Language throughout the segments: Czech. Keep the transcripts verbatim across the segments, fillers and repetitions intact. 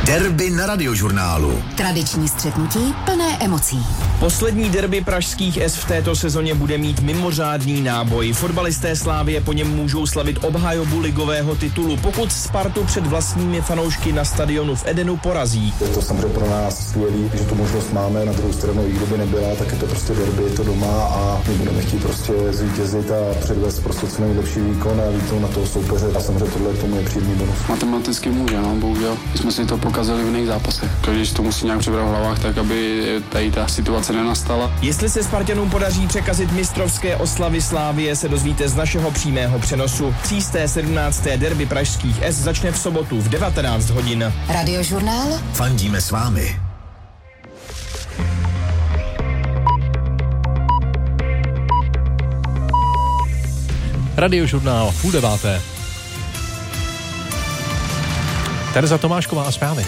Derby na Radiožurnálu. Tradiční střetnutí plné emocí. Poslední derby pražských S v této sezóně bude mít mimořádný náboj. Fotbalisté Slávie po něm můžou slavit obhajobu ligového titulu, pokud Spartu před vlastními fanoušky na stadionu v Edenu porazí. Je to samozřejmě pro nás skvělý, že tu možnost máme, na druhou stranu, i kdyby nebyla, tak je to prostě derby, je to doma a my budeme chtít prostě zvítězit a předvést prostě co nejlepší výkon a výkon na toho soupeře. A samozřejmě tohle k tomu je příjemný bonus. Matematicky může, no, bohužel. My jsme si to pokazili v jiných zápasech. Když to musí nějak přebrat v hlavách, tak aby tady ta situace nenastala. Jestli se Spartanům podaří překazit mistrovské oslavy Slávie, se dozvíte z našeho přímého přenosu. Třísté sedmnácté derby pražských S začne v sobotu v devatenáct hodin. Radiožurnál. Fandíme s vámi. Radiožurnál půl deváté. Tereza Tomášková a zprávy.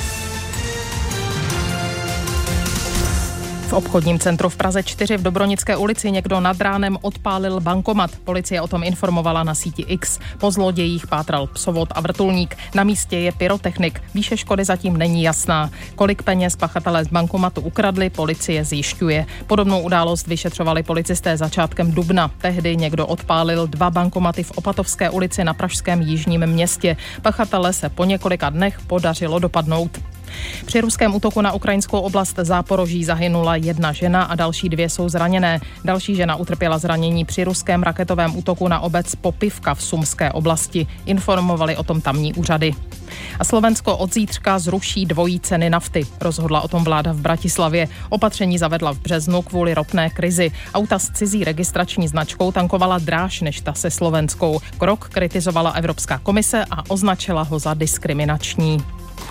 V obchodním centru v Praze čtyři v Dobronické ulici někdo nad ránem odpálil bankomat. Policie o tom informovala na síti X. Po zlodějích pátral psovod a vrtulník. Na místě je pyrotechnik. Výše škody zatím není jasná. Kolik peněz pachatelé z bankomatu ukradli, policie zjišťuje. Podobnou událost vyšetřovali policisté začátkem dubna. Tehdy někdo odpálil dva bankomaty v Opatovské ulici na pražském jižním městě. Pachatele se po několika dnech podařilo dopadnout. Při ruském útoku na ukrajinskou oblast Záporoží zahynula jedna žena a další dvě jsou zraněné. Další žena utrpěla zranění při ruském raketovém útoku na obec Popivka v Sumské oblasti. Informovali o tom tamní úřady. A Slovensko od zítřka zruší dvojí ceny nafty. Rozhodla o tom vláda v Bratislavě. Opatření zavedla v březnu kvůli ropné krizi. Auta s cizí registrační značkou tankovala dráž než ta se slovenskou. Krok kritizovala Evropská komise a označila ho za diskriminační.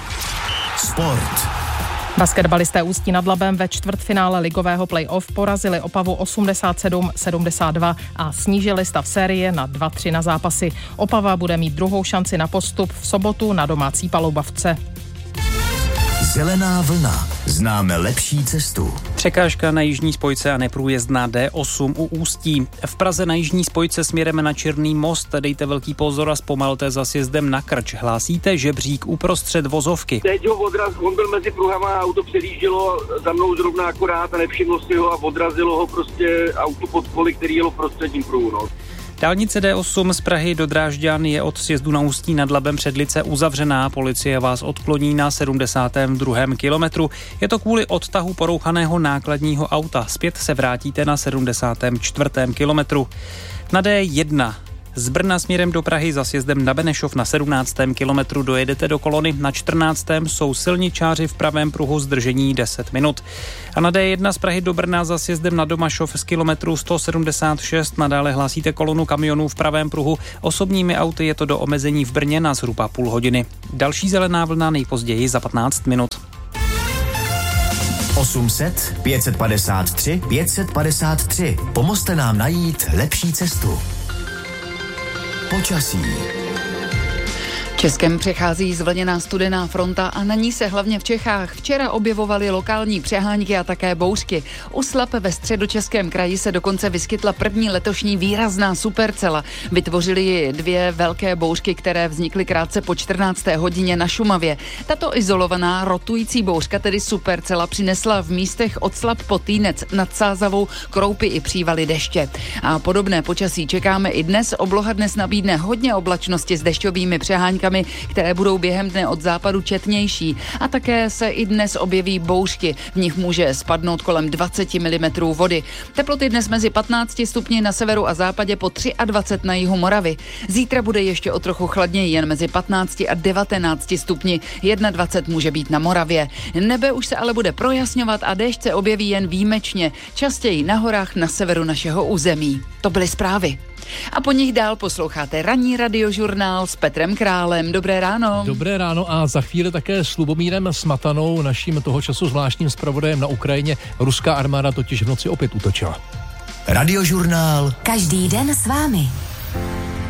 Sport. Basketbalisté Ústí nad Labem ve čtvrtfinále ligového play-off porazili Opavu osmdesát sedm sedmdesát dva a snížili stav série na dva tři na zápasy. Opava bude mít druhou šanci na postup v sobotu na domácí Paloubavce. Zelená vlna. Známe lepší cestu. Překážka na jižní spojce a neprůjezdná D osm u Ústí. V Praze na jižní spojce směrem na Černý most dejte velký pozor a zpomalte za sjezdem na Krč. Hlásíte žebřík uprostřed vozovky. Teď ho odraz, on byl mezi pruhama a auto předjíždělo za mnou zrovna akorát a nevšimlo si ho a odrazilo ho prostě auto pod koli, který jelo prostředním pruhu. No. Dálnice D osm z Prahy do Drážďan je od sjezdu na Ústí nad Labem před Lice uzavřená. Policie vás odkloní na sedmdesátém druhém kilometru. Je to kvůli odtahu porouchaného nákladního auta. Zpět se vrátíte na sedmdesátém čtvrtém kilometru. Na D jedna z Brna směrem do Prahy za sjezdem na Benešov na sedmnáctém kilometru dojedete do kolony. Na čtrnáctém jsou silničáři v pravém pruhu zdržení deset minut. A na D jedna z Prahy do Brna za sjezdem na Domašov z kilometru sto sedmdesát šest nadále hlásíte kolonu kamionů v pravém pruhu. Osobními auty je to do omezení v Brně na zhruba půl hodiny. Další zelená vlna nejpozději za patnáct minut. osm set pět padesát tři pět padesát tři. Pomozte nám najít lepší cestu. Počasí. Českem přechází zvlněná studená fronta a na ní se hlavně v Čechách včera objevovaly lokální přehánky a také bouřky. U Slap ve středočeském kraji se dokonce vyskytla první letošní výrazná supercela. Vytvořily ji dvě velké bouřky, které vznikly krátce po čtrnácté hodině na Šumavě. Tato izolovaná rotující bouřka, tedy supercela, přinesla v místech od Slap po Týnec nad Sázavou kroupy i přívaly deště. A podobné počasí čekáme i dnes. Obloha dnes nabídne hodně oblačnosti s dešťovými přehánky, které budou během dne od západu četnější. A také se i dnes objeví bouřky. V nich může spadnout kolem dvacet milimetrů vody. Teploty dnes mezi patnácti stupni na severu a západě po dvacet tři na jihu Moravy. Zítra bude ještě o trochu chladněji, jen mezi patnácti a devatenácti stupni. dvacet jedna může být na Moravě. Nebe už se ale bude projasňovat a déšť se objeví jen výjimečně. Častěji na horách na severu našeho území. To byly zprávy. A po nich dál posloucháte ranní radiožurnál s Petrem Králem. Dobré ráno. Dobré ráno a za chvíli také s Lubomírem Smatanou, naším toho času zvláštním zpravodajem na Ukrajině. Ruská armáda totiž v noci opět útočila. Radiožurnál. Každý den s vámi.